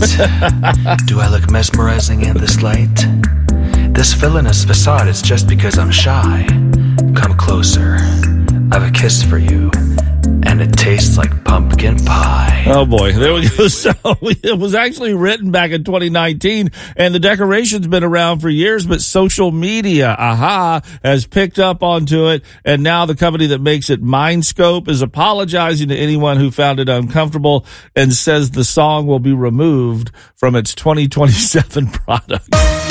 Do I look mesmerizing in this light? This villainous facade is just because I'm shy. Come closer. I've a kiss for you, and it tastes like pumpkin pie. Oh, boy. There we go. So it was actually written back in 2019, and the decoration's been around for years, but social media, has picked up onto it, and now the company that makes it, Mindscope, is apologizing to anyone who found it uncomfortable and says the song will be removed from its 2027 product.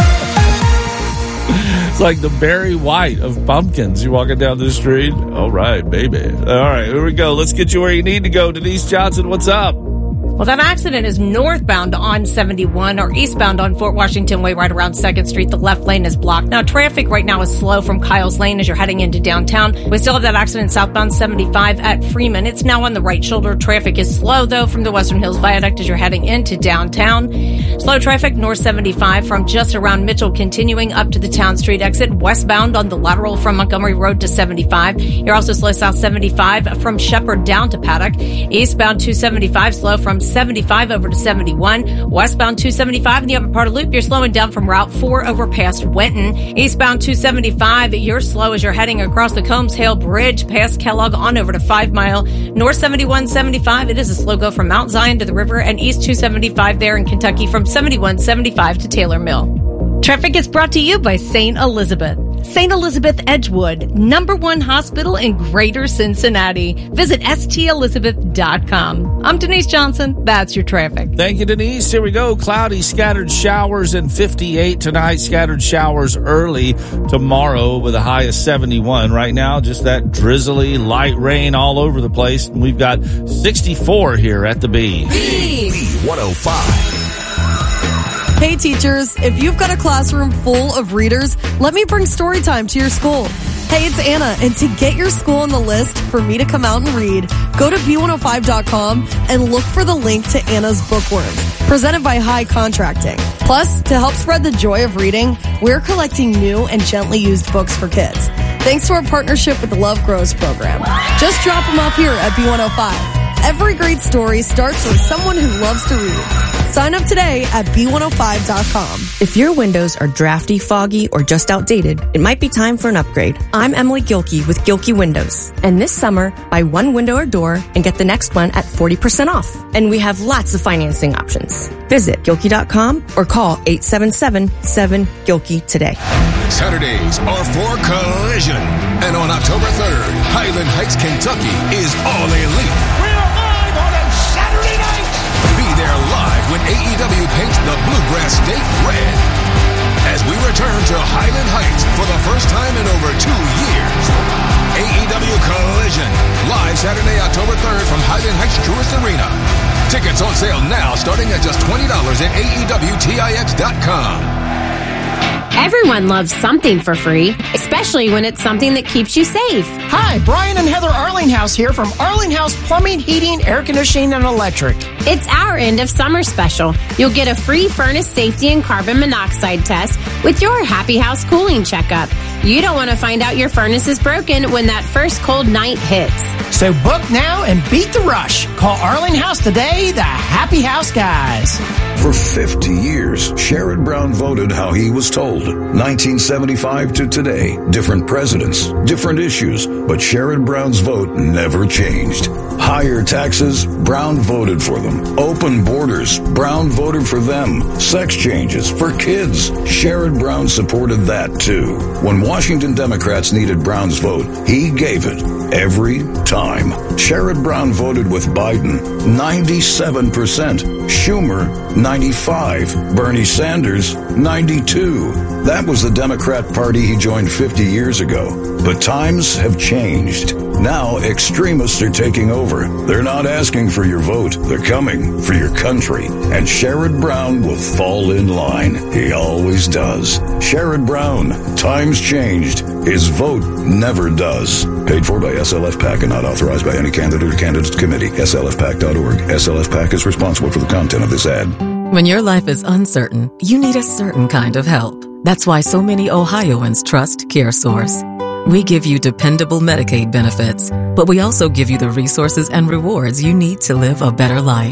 It's like the Barry White of pumpkins. You walking down the street? All right, baby. All right, here we go. Let's get you where you need to go. Denise Johnson, what's up? Well, that accident is northbound on 71 or eastbound on Fort Washington Way right around 2nd Street. The left lane is blocked. Now, traffic right now is slow from Kyles Lane as you're heading into downtown. We still have that accident southbound 75 at Freeman. It's now on the right shoulder. Traffic is slow, though, from the Western Hills Viaduct as you're heading into downtown. Slow traffic north 75 from just around Mitchell, continuing up to the Town Street exit. Westbound on the lateral from Montgomery Road to 75. You're also slow south 75 from Shepherd down to Paddock. Eastbound 275 slow from 75 over to 71. Westbound 275 in the upper part of Loop, you're slowing down from Route 4 over past Wenton. Eastbound 275, you're slow as you're heading across the Combs Hale Bridge past Kellogg on over to 5 Mile. North 7175, it is a slow go from Mount Zion to the river, and East 275 there in Kentucky from 7175 to Taylor Mill. Traffic is brought to you by St. Elizabeth. St. Elizabeth Edgewood, #1 hospital in Greater Cincinnati. Visit stelizabeth.com. I'm Denise Johnson. That's your traffic. Thank you, Denise. Here we go. Cloudy, scattered showers and 58 tonight. Scattered showers early tomorrow with a high of 71. Right now, just that drizzly, light rain all over the place. We've got 64 here at the B. B105. Hey teachers, if you've got a classroom full of readers, let me bring story time to your school. Hey, it's Anna, and to get your school on the list for me to come out and read, go to b105.com and look for the link to Anna's Bookworms, presented by High Contracting. Plus, to help spread the joy of reading, we're collecting new and gently used books for kids, thanks to our partnership with the Love Grows program. Just drop them off here at B105. Every great story starts with someone who loves to read. Sign up today at b105.com. If your windows are drafty, foggy, or just outdated, it might be time for an upgrade. I'm Emily Gilkey with Gilkey Windows. And this summer, buy one window or door and get the next one at 40% off. And we have lots of financing options. Visit Gilkey.com or call 877-7-GILKEY today. Saturdays are for collision. And on October 3rd, Highland Heights, Kentucky is all elite. They're live when AEW paints the Bluegrass State red. As we return to Highland Heights for the first time in over 2 years. AEW Collision, live Saturday, October 3rd from Highland Heights Truist Arena. Tickets on sale now starting at just $20 at AEWTIX.com. Everyone loves something for free, especially when it's something that keeps you safe. Hi, Brian and Heather Arlinghouse here from Arlinghouse Plumbing, Heating, Air Conditioning, and Electric. It's our end of summer special. You'll get a free furnace safety and carbon monoxide test with your Happy House cooling checkup. You don't want to find out your furnace is broken when that first cold night hits. So book now and beat the rush. Call Arlinghouse today, the Happy House guys. For 50 years, Sherrod Brown voted how he was told. 1975 to today, different presidents, different issues, but Sherrod Brown's vote never changed. Higher taxes, Brown voted for them. Open borders, Brown voted for them. Sex changes for kids, Sherrod Brown supported that too. When Washington Democrats needed Brown's vote, he gave it every time. Sherrod Brown voted with Biden, 97%. Schumer, 95. Bernie Sanders, 92. That was the Democrat Party he joined 50 years ago. But times have changed. Now extremists are taking over. They're not asking for your vote. They're coming for your country. And Sherrod Brown will fall in line. He always does. Sherrod Brown. Times changed. His vote never does. Paid for by SLF PAC and not authorized by any candidate or candidates committee. SLFPAC.org. SLF PAC is responsible for the content of this ad. When your life is uncertain, you need a certain kind of help. That's why so many Ohioans trust CareSource. We give you dependable Medicaid benefits, but we also give you the resources and rewards you need to live a better life.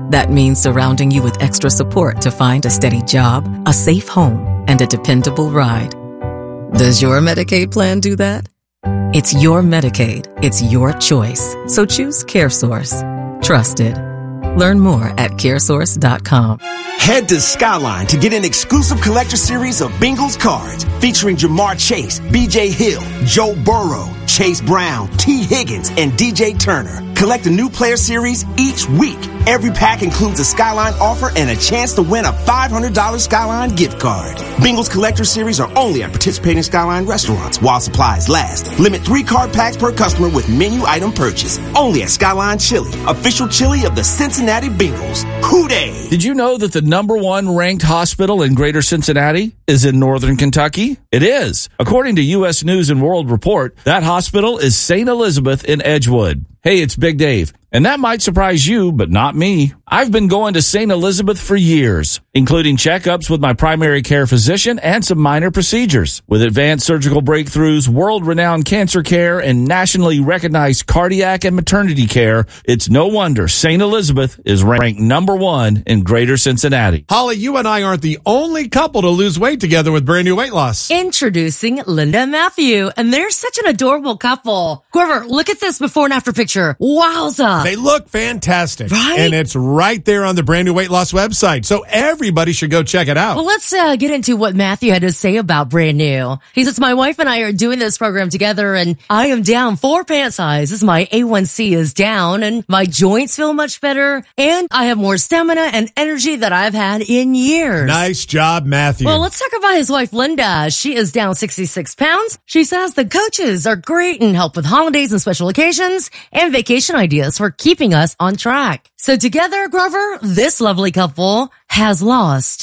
That means surrounding you with extra support to find a steady job, a safe home, and a dependable ride. Does your Medicaid plan do that? It's your Medicaid. It's your choice. So choose CareSource. Trusted. Learn more at CareSource.com. Head to Skyline to get an exclusive collector series of Bengals cards featuring Jamar Chase, B.J. Hill, Joe Burrow, Chase Brown, T. Higgins, and DJ Turner. Collect a new player series each week. Every pack includes a Skyline offer and a chance to win a $500 Skyline gift card. Bengals collector series are only at participating Skyline restaurants while supplies last. Limit 3 card packs per customer with menu item purchase. Only at Skyline Chili, official chili of the Cincinnati Bengals. Hoo-day! Did you know that the number 1 ranked hospital in Greater Cincinnati is in Northern Kentucky? It is. According to U.S. News and World Report, that hospital is St. Elizabeth in Edgewood. Hey, it's Big Dave. And that might surprise you, but not me. I've been going to St. Elizabeth for years, including checkups with my primary care physician and some minor procedures. With advanced surgical breakthroughs, world-renowned cancer care, and nationally recognized cardiac and maternity care, it's no wonder St. Elizabeth is ranked number 1 in Greater Cincinnati. Holly, you and I aren't the only couple to lose weight together with brand new weight loss. Introducing Linda and Matthew, and they're such an adorable couple. Grover, look at this before and after picture. Wowza. They look fantastic. Right? And it's right there on the brand new weight loss website. So everybody should go check it out. Well, let's get into what Matthew had to say about brand new. He says, my wife and I are doing this program together and I am down 4 pant sizes. My A1C is down and my joints feel much better. And I have more stamina and energy that I've had in years. Nice job, Matthew. Well, let's talk about his wife, Linda. She is down 66 pounds. She says the coaches are great and help with holidays and special occasions and vacation ideas for keeping us on track. So together, Grover, this lovely couple has lost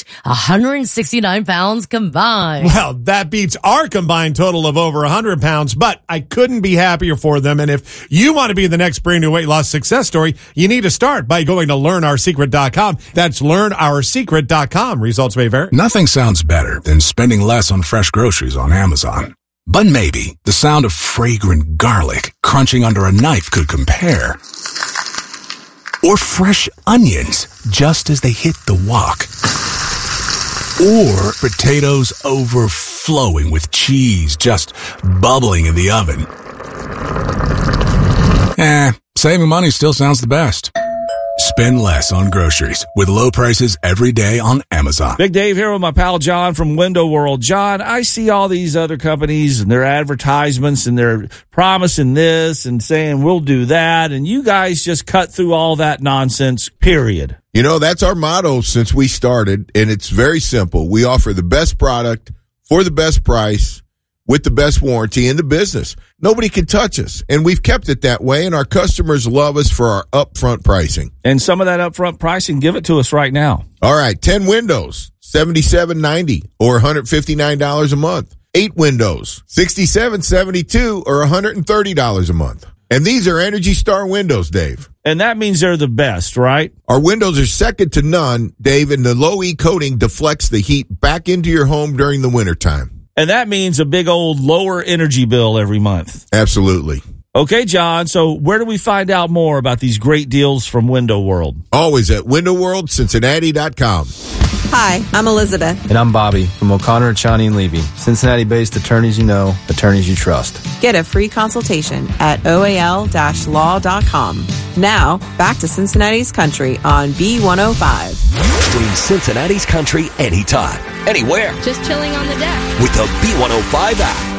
169 pounds combined. Well, that beats our combined total of over 100 pounds, but I couldn't be happier for them. And if you want to be the next brand new weight loss success story, you need to start by going to learnoursecret.com. That's learnoursecret.com. Results may vary. Nothing sounds better than spending less on fresh groceries on Amazon. But maybe the sound of fragrant garlic crunching under a knife could compare. Or fresh onions just as they hit the wok. Or potatoes overflowing with cheese just bubbling in the oven. Saving money still sounds the best. Spend less on groceries with low prices every day on Amazon. Big Dave here with my pal John from Window World. John, I see all these other companies and their advertisements and they're promising this and saying we'll do that. And you guys just cut through all that nonsense, period. You know, that's our motto since we started. And it's very simple. We offer the best product for the best price with the best warranty in the business. Nobody can touch us, and we've kept it that way, and our customers love us for our upfront pricing. And some of that upfront pricing, give it to us right now. All right, 10 windows, $77.90 or $159 a month. 8 windows, $67.72 or $130 a month. And these are Energy Star windows, Dave. And that means they're the best, right? Our windows are second to none, Dave, and the low-E coating deflects the heat back into your home during the wintertime. And that means a big old lower energy bill every month. Absolutely. Okay, John, so where do we find out more about these great deals from Window World? Always at WindowWorldCincinnati.com. Hi, I'm Elizabeth. And I'm Bobby from O'Connor, Chani & Levy. Cincinnati-based attorneys you know, attorneys you trust. Get a free consultation at oal-law.com. Now, back to Cincinnati's Country on B105. Stream Cincinnati's Country anytime, anywhere. Just chilling on the deck with the B105 app.